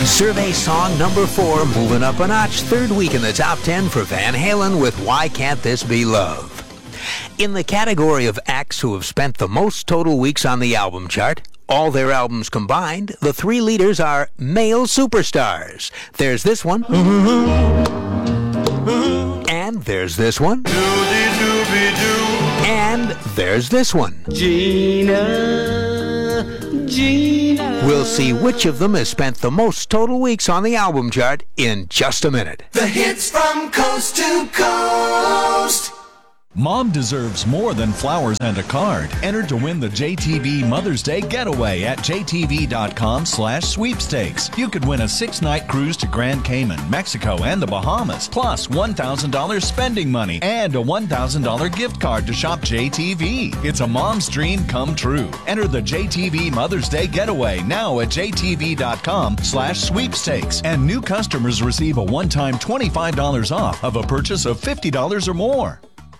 Survey song number 4, moving up a notch, third week in the top 10 for Van Halen with Why Can't This Be Love? In the category of acts who have spent the most total weeks on the album chart, all their albums combined, the 3 leaders are male superstars. There's this one. And there's this one. And there's this one. Gina. We'll see which of them has spent the most total weeks on the album chart in just a minute. The hits from coast to coast. Mom deserves more than flowers and a card. Enter to win the JTV Mother's Day Getaway at jtv.com/sweepstakes. You could win a 6-night cruise to Grand Cayman, Mexico, and the Bahamas, plus $1,000 spending money and a $1,000 gift card to shop JTV. It's a mom's dream come true. Enter the JTV Mother's Day Getaway now at jtv.com/sweepstakes. And new customers receive a one-time $25 off of a purchase of $50 or more.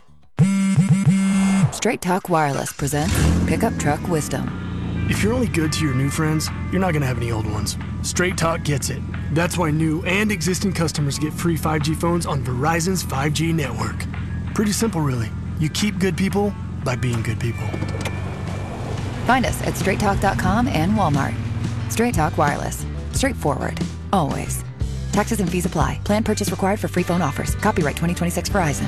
Straight Talk Wireless presents Pickup Truck Wisdom. If you're only good to your new friends, you're not going to have any old ones. Straight Talk gets it. That's why new and existing customers get free 5G phones on Verizon's 5G network. Pretty simple, really. You keep good people by being good people. Find us at straighttalk.com and Walmart. Straight Talk Wireless. Straightforward. Always. Taxes and fees apply. Plan purchase required for free phone offers. Copyright 2026 Verizon.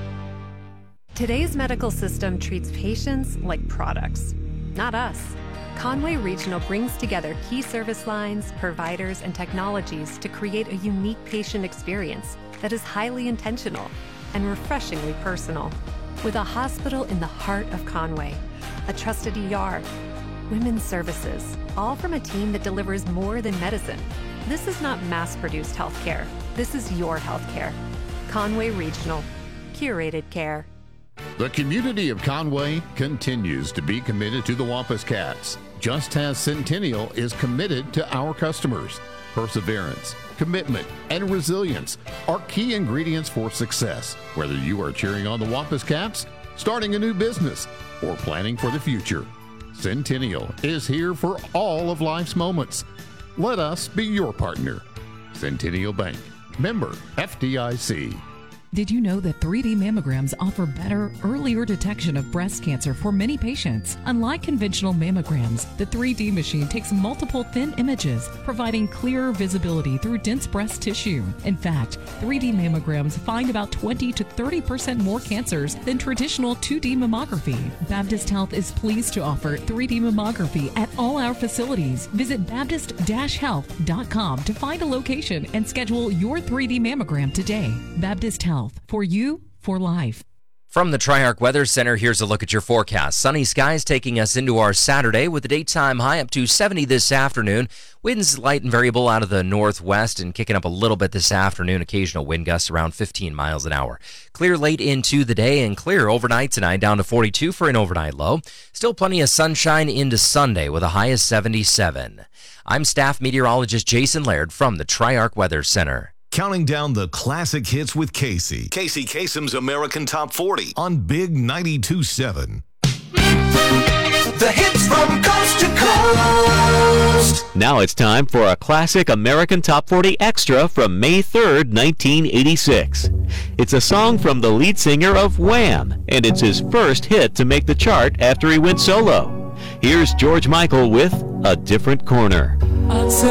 Today's medical system treats patients like products, not us. Conway Regional brings together key service lines, providers, and technologies to create a unique patient experience that is highly intentional and refreshingly personal. With a hospital in the heart of Conway, a trusted ER, women's services, all from a team that delivers more than medicine. This is not mass-produced healthcare. This is your healthcare. Conway Regional. Curated care. The community of Conway continues to be committed to the Wampus Cats, just as Centennial is committed to our customers. Perseverance, commitment, and resilience are key ingredients for success. Whether you are cheering on the Wampus Cats, starting a new business, or planning for the future, Centennial is here for all of life's moments. Let us be your partner. Centennial Bank, member FDIC. Did you know that 3D mammograms offer better, earlier detection of breast cancer for many patients? Unlike conventional mammograms, the 3D machine takes multiple thin images, providing clearer visibility through dense breast tissue. In fact, 3D mammograms find about 20 to 30% more cancers than traditional 2D mammography. Baptist Health is pleased to offer 3D mammography at all our facilities. Visit baptist-health.com to find a location and schedule your 3D mammogram today. Baptist Health. For you, for life. From the Triarch Weather Center, here's a look at your forecast. Sunny skies taking us into our Saturday with a daytime high up to 70 this afternoon. Winds light and variable out of the northwest and kicking up a little bit this afternoon. Occasional wind gusts around 15 miles an hour. Clear late into the day and clear overnight tonight, down to 42 for an overnight low. Still plenty of sunshine into Sunday with a high of 77. I'm staff meteorologist Jason Laird from the Triarch Weather Center. Counting down the classic hits with Casey. Casey Kasem's American Top 40 on Big 92.7. The hits from coast to coast. Now it's time for a classic American Top 40 Extra from May 3rd, 1986. It's a song from the lead singer of Wham, and it's his first hit to make the chart after he went solo. Here's George Michael with A Different Corner.